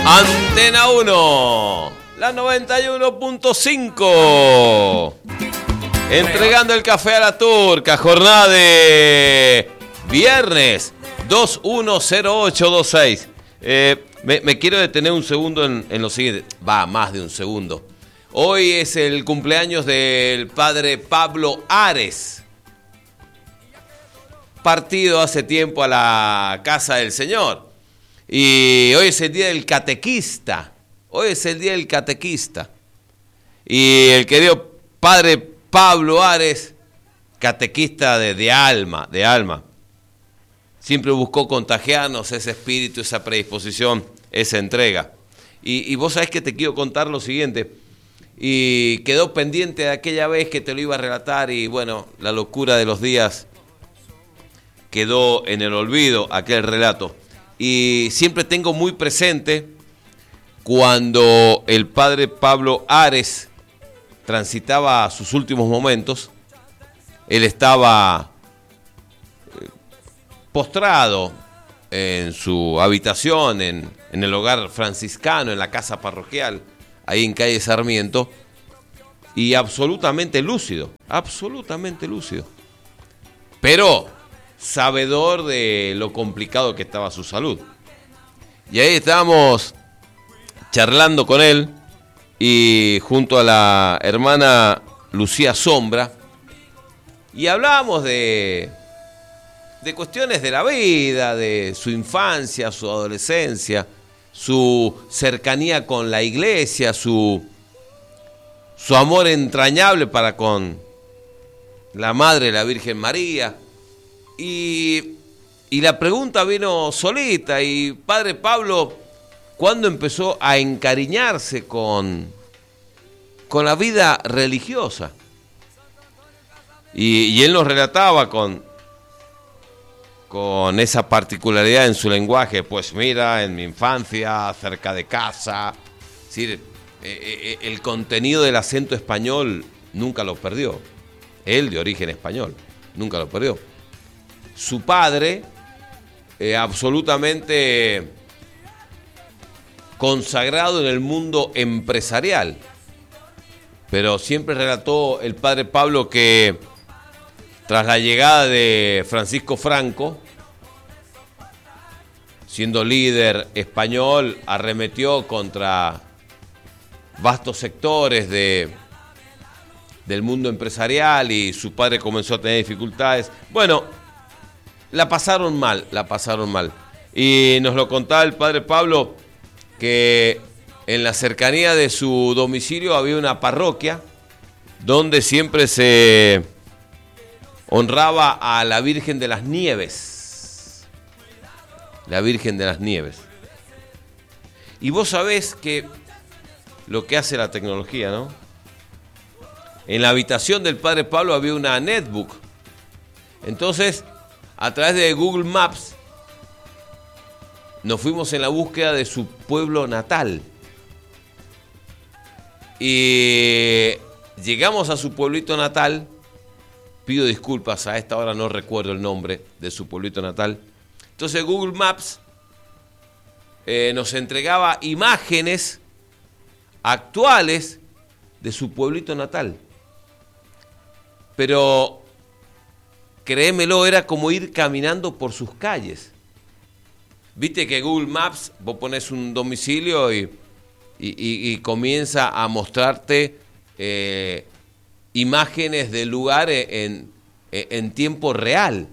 Antena 1, la 91.5. Entregando el café a la turca, jornada de viernes 210826. Me quiero detener un segundo en lo siguiente. Va, más de un segundo. Hoy es el cumpleaños del padre Pablo Ares, partido hace tiempo a la casa del Señor. Y hoy es el día del catequista. Hoy es el día del catequista. Y el querido padre Pablo Ares, catequista de alma. Siempre buscó contagiarnos ese espíritu, esa predisposición, esa entrega. Y vos sabés que te quiero contar lo siguiente. Y quedó pendiente de aquella vez que te lo iba a relatar y bueno, la locura de los días quedó en el olvido aquel relato. Y siempre tengo muy presente cuando el padre Pablo Ares transitaba sus últimos momentos. Él estaba postrado en su habitación, en el hogar franciscano, en la casa parroquial, ahí en calle Sarmiento, y absolutamente lúcido, pero sabedor de lo complicado que estaba su salud. Y ahí estábamos charlando con él y junto a la hermana Lucía Sombra, y hablábamos de cuestiones de la vida, de su infancia, su adolescencia, su cercanía con la iglesia, su amor entrañable para con la Madre, la Virgen María. Y la pregunta vino solita. Y padre Pablo, ¿cuándo empezó a encariñarse con la vida religiosa? Y él nos relataba con esa particularidad en su lenguaje. Pues mira, en mi infancia, cerca de casa. Es decir, el contenido del acento español nunca lo perdió. Él, de origen español, nunca lo perdió. Su padre, absolutamente consagrado en el mundo empresarial. Pero siempre relató el padre Pablo que tras la llegada de Francisco Franco, siendo líder español, arremetió contra vastos sectores del mundo empresarial y su padre comenzó a tener dificultades. Bueno, la pasaron mal. Y nos lo contaba el padre Pablo que en la cercanía de su domicilio había una parroquia donde siempre se honraba a la Virgen de las Nieves. La Virgen de las Nieves. Y vos sabés que lo que hace la tecnología, ¿no? En la habitación del padre Pablo había una netbook. Entonces, a través de Google Maps, nos fuimos en la búsqueda de su pueblo natal. Y llegamos a su pueblito natal. Pido disculpas, a esta hora no recuerdo el nombre de su pueblito natal. Entonces Google Maps nos entregaba imágenes actuales de su pueblito natal. Pero, créemelo, era como ir caminando por sus calles. Viste que Google Maps, vos pones un domicilio y comienza a mostrarte imágenes del lugar en tiempo real.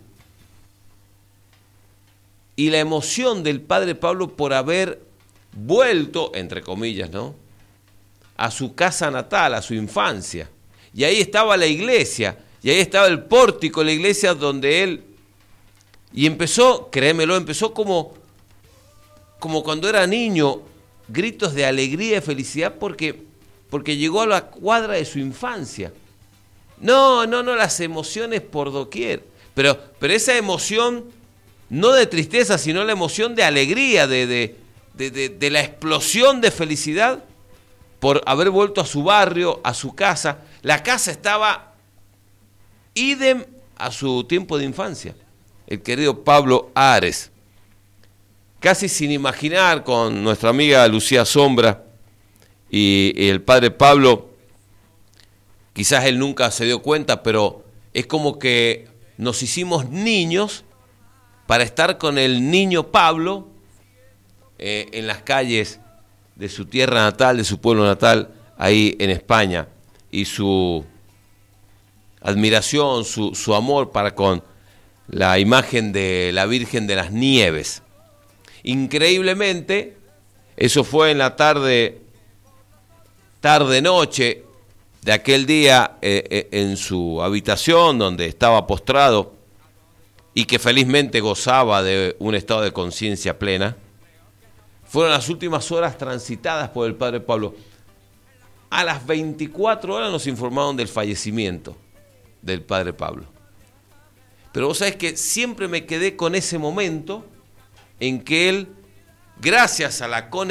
Y la emoción del padre Pablo por haber vuelto, entre comillas, ¿no?, a su casa natal, a su infancia. Y ahí estaba la iglesia, y ahí estaba el pórtico de la iglesia donde él... Y empezó, créemelo, empezó como cuando era niño, gritos de alegría y de felicidad porque llegó a la cuadra de su infancia. No, las emociones por doquier. Pero esa emoción, no de tristeza, sino la emoción de alegría, de la explosión de felicidad por haber vuelto a su barrio, a su casa. La casa estaba idem a su tiempo de infancia. El querido Pablo Ares. casi sin imaginar, con nuestra amiga Lucía Sombra y el padre Pablo. Quizás él nunca se dio cuenta, pero es como que nos hicimos niños para estar con el niño Pablo en las calles de su tierra natal, de su pueblo natal, ahí en España, y su admiración, su amor para con la imagen de la Virgen de las Nieves. Increíblemente, eso fue en la tarde-noche de aquel día, en su habitación donde estaba postrado y que felizmente gozaba de un estado de conciencia plena. Fueron las últimas horas transitadas por el padre Pablo. A las 24 horas nos informaron del fallecimiento del padre Pablo. Pero vos sabés que siempre me quedé con ese momento en que él, gracias a la conexión